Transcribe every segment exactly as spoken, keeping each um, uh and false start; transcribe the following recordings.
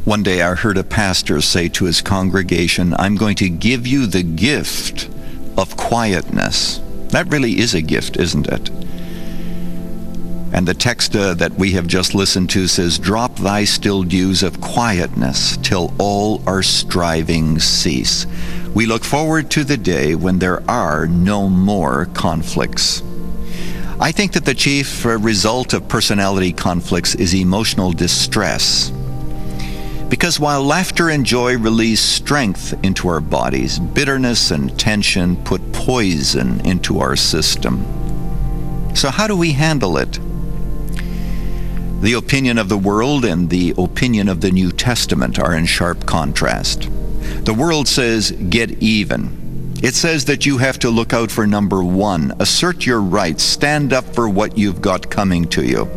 One day I heard a pastor say to his congregation, "I'm going to give you the gift of quietness." That really is a gift, isn't it? And the text uh, that we have just listened to says, "Drop thy still dews of quietness till all our strivings cease." We look forward to the day when there are no more conflicts. I think that the chief uh, result of personality conflicts is emotional distress. Because while laughter and joy release strength into our bodies, bitterness and tension put poison into our system. So how do we handle it? The opinion of the world and the opinion of the New Testament are in sharp contrast. The world says, get even. It says that you have to look out for number one, assert your rights, stand up for what you've got coming to you.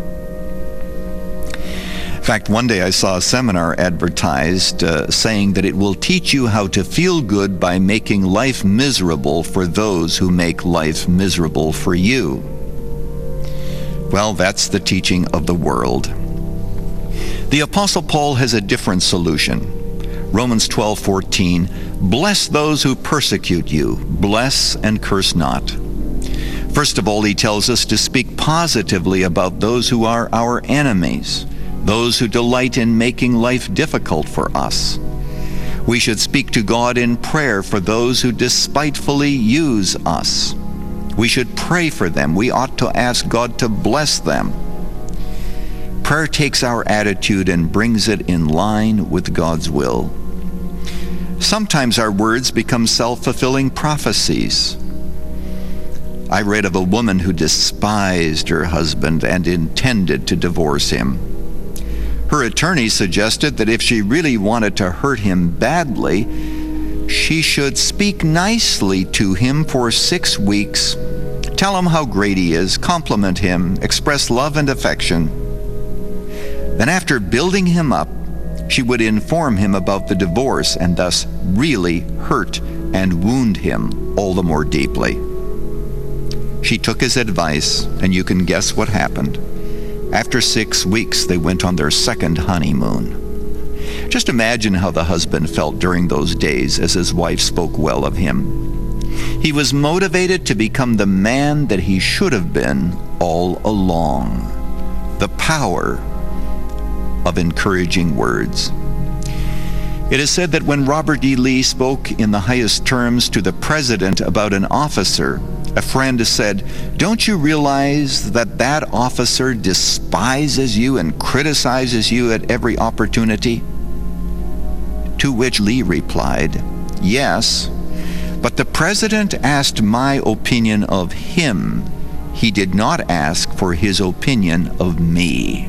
In fact, one day I saw a seminar advertised uh, saying that it will teach you how to feel good by making life miserable for those who make life miserable for you. Well, that's the teaching of the world. The Apostle Paul has a different solution. Romans twelve fourteen, "Bless those who persecute you, bless and curse not." First of all, he tells us to speak positively about those who are our enemies, those who delight in making life difficult for us. We should speak to God in prayer for those who despitefully use us. We should pray for them. We ought to ask God to bless them. Prayer takes our attitude and brings it in line with God's will. Sometimes our words become self-fulfilling prophecies. I read of a woman who despised her husband and intended to divorce him. Her attorney suggested that if she really wanted to hurt him badly, she should speak nicely to him for six weeks, tell him how great he is, compliment him, express love and affection. Then after building him up, she would inform him about the divorce and thus really hurt and wound him all the more deeply. She took his advice, and you can guess what happened. After six weeks, they went on their second honeymoon. Just imagine how the husband felt during those days as his wife spoke well of him. He was motivated to become the man that he should have been all along. The power of encouraging words. It is said that when Robert E. Lee spoke in the highest terms to the president about an officer, a friend said, "Don't you realize that that officer despises you and criticizes you at every opportunity?" To which Lee replied, "Yes, but the president asked my opinion of him. He did not ask for his opinion of me."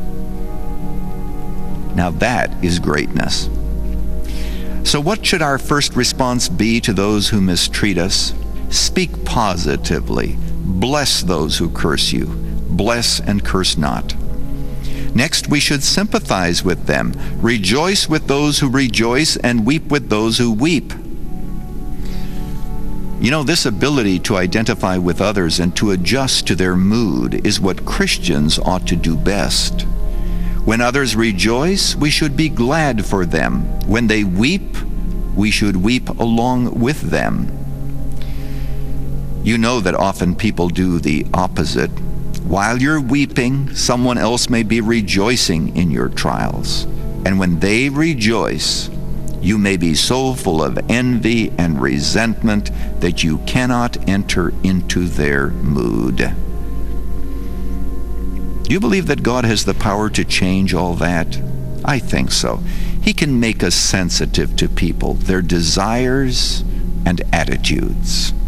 Now that is greatness. So what should our first response be to those who mistreat us? Speak positively. Bless those who curse you. Bless and curse not. Next, we should sympathize with them. Rejoice with those who rejoice and weep with those who weep. You know, this ability to identify with others and to adjust to their mood is what Christians ought to do best. When others rejoice, we should be glad for them. When they weep, we should weep along with them. You know that often people do the opposite. While you're weeping, someone else may be rejoicing in your trials. And when they rejoice, you may be so full of envy and resentment that you cannot enter into their mood. Do you believe that God has the power to change all that? I think so. He can make us sensitive to people, their desires and attitudes.